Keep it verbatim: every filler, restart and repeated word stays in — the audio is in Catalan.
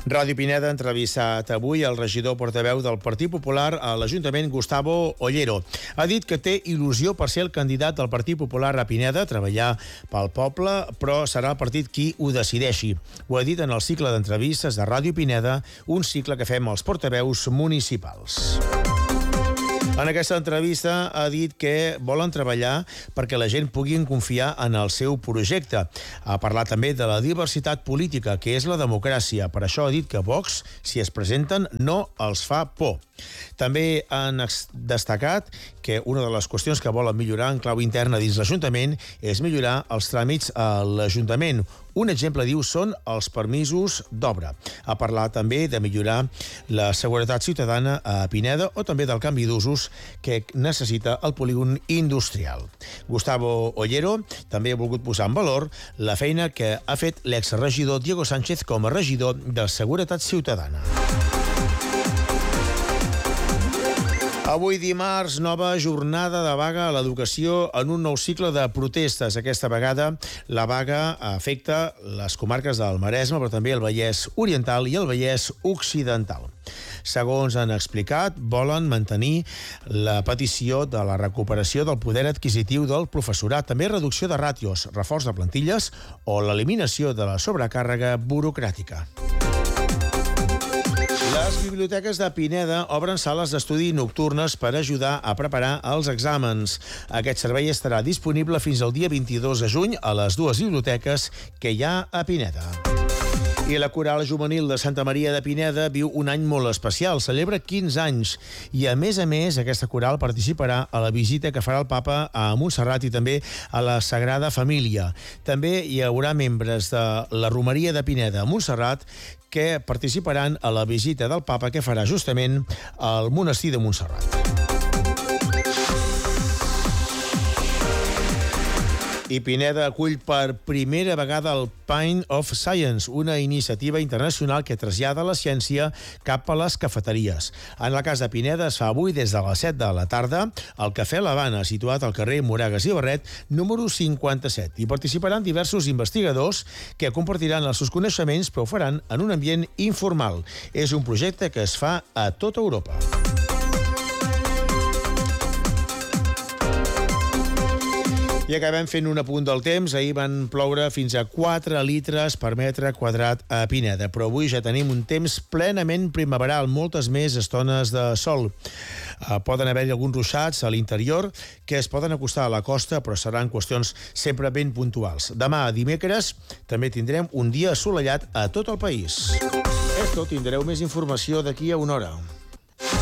Ràdio Pineda ha entrevistat avui el regidor portaveu del Partit Popular a l'Ajuntament, Gustavo Ollero. Ha dit que té il·lusió per ser el candidat del Partit Popular a Pineda, treballar pel poble, però serà el partit qui ho decideixi. Ho ha dit en el cicle d'entrevistes de Ràdio Pineda, un cicle que fem als portaveus municipals. En aquesta entrevista ha dit que volen treballar perquè la gent pugui confiar en el seu projecte. Ha parlat també de la diversitat política, que és la democràcia. Per això ha dit que Vox, si es presenten, no els fa por. També han destacat que una de les qüestions que volen millorar en clau interna dins l'Ajuntament és millorar els tràmits a l'Ajuntament. Un exemple, diu, són els permisos d'obra. Ha parlat també de millorar la seguretat ciutadana a Pineda o també del canvi d'usos que necessita el polígon industrial. Gustavo Ollero també ha volgut posar en valor la feina que ha fet l'exregidor Diego Sánchez com a regidor de Seguretat Ciutadana. Avui dimarts, nova jornada de vaga a l'educació en un nou cicle de protestes. Aquesta vegada la vaga afecta les comarques del Maresme, però també el Vallès Oriental i el Vallès Occidental. Segons han explicat, volen mantenir la petició de la recuperació del poder adquisitiu del professorat, també reducció de ràtios, reforç de plantilles o l'eliminació de la sobrecàrrega burocràtica. Les biblioteques de Pineda obren sales d'estudi nocturnes per ajudar a preparar els exàmens. Aquest servei estarà disponible fins al dia vint-i-dos de juny a les dues biblioteques que hi ha a Pineda. I la Coral Juvenil de Santa Maria de Pineda viu un any molt especial, celebra quinze anys. I a més a més, aquesta coral participarà a la visita que farà el papa a Montserrat i també a la Sagrada Família. També hi haurà membres de la Romeria de Pineda a Montserrat que participaran a la visita del papa que farà justament al monestir de Montserrat. I Pineda acull per primera vegada el Pint of Science, una iniciativa internacional que trasllada la ciència cap a les cafeteries. En el cas de Pineda es fa avui des de les set de la tarda al Cafè l'Havana, situat al carrer Moragas i Barret, número cinquanta-set. Hi participaran diversos investigadors que compartiran els seus coneixements, però ho faran en un ambient informal. És un projecte que es fa a tota Europa. I acabem fent un apunt del temps. Ahir van ploure fins a quatre litres per metre quadrat a Pineda, però avui ja tenim un temps plenament primaveral, moltes més estones de sol. Uh, poden haver-hi alguns ruixats a l'interior que es poden acostar a la costa, però seran qüestions sempre ben puntuals. Demà, dimecres, també tindrem un dia assolellat a tot el país. És tot, tindreu més informació d'aquí a una hora.